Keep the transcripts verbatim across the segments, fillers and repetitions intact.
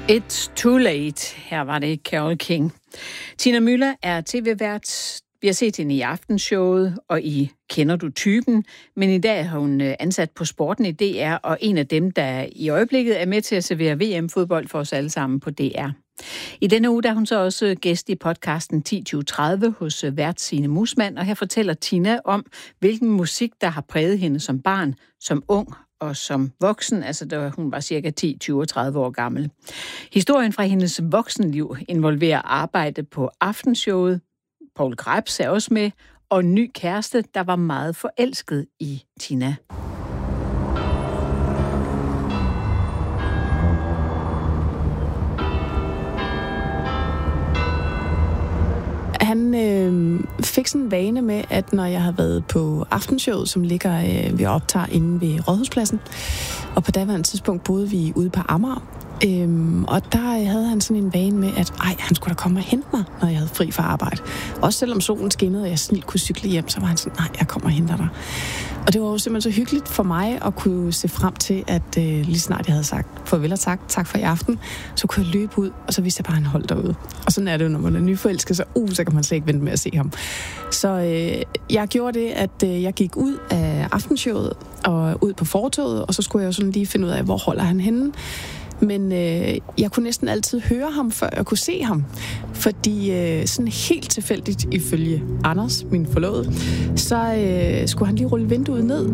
It's too late. Her var det Carole King. Tina Müller er tv-vært. Vi har set hende i Aftenshowet og i Kender du typen? Men i dag har hun ansat på Sporten i D R, og en af dem, der i øjeblikket er med til at servere V M-fodbold for os alle sammen på D R. I denne uge der er hun så også gæst i podcasten ti tyve tredive hos vært Signe Muusmann, og her fortæller Tina om, hvilken musik, der har præget hende som barn, som ung og som voksen, altså da hun var cirka ti, tyve og tredive år gammel. Historien fra hendes voksenliv involverer arbejde på Aftenshowet. Poul Krebs er også med, og en ny kæreste, der var meget forelsket i Tina. Han øh, fik sådan en vane med, at når jeg havde været på Aftenshowet, som ligger øh, vi optager inde ved Rådhuspladsen, og på daværende tidspunkt boede vi ude på Amager, Øhm, og der havde han sådan en vane med, at ej, han skulle da komme og hente mig, når jeg havde fri fra arbejde. Også selvom solen skinnede, og jeg snilt kunne cykle hjem, så var han sådan, nej, jeg kommer og henter dig. Og det var jo simpelthen så hyggeligt for mig at kunne se frem til, at øh, lige snart jeg havde sagt farvel og tak, tak for i aften, så kunne jeg løbe ud, og så vidste jeg bare, at han holdt derude. Og sådan er det jo, når man er nyforelsket, så, uh, så kan man slet ikke vente med at se ham. Så øh, jeg gjorde det, at øh, jeg gik ud af Aftenshowet og ud på fortovet, og så skulle jeg jo sådan lige finde ud af, hvor holder han henne. Men øh, jeg kunne næsten altid høre ham, før jeg kunne se ham. Fordi øh, sådan helt tilfældigt, ifølge Anders, min forlovede, så øh, skulle han lige rulle vinduet ned.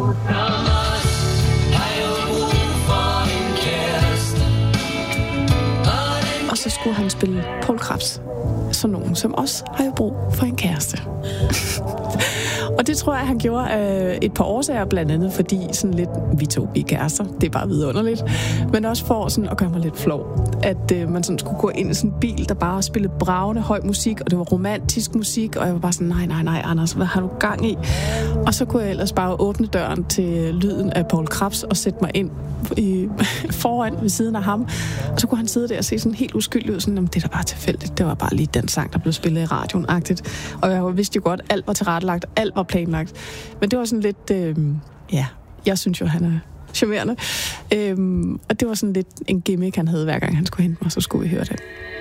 Og så skulle han spille Poul Krebs. Så nogen som os har jo brug for en kæreste. Og det tror jeg, han gjorde øh, et par årsager, blandt andet fordi sådan lidt, vi to vi kærester, det er bare vidunderligt, men også for sådan at gøre mig lidt flov, at øh, man sådan skulle gå ind i sådan en bil, der bare spillede bragende høj musik, og det var romantisk musik, og jeg var bare sådan, nej, nej, nej, Anders, hvad har du gang i? Og så kunne jeg ellers bare åbne døren til lyden af Poul Krebs og sætte mig ind i, foran ved siden af ham, og så kunne han sidde der og se sådan helt uskyldig ud, sådan, det er da bare tilfældigt, det var bare lige den sang, der blev spillet i radioen-agtigt, og jeg vidste jo godt, alt var tilrettelagt, alt var planlagt. Men det var sådan lidt, øh, ja, jeg synes jo, han er charmerende. Øh, og det var sådan lidt en gimmick, han havde, hver gang han skulle hente mig, så skulle vi høre det.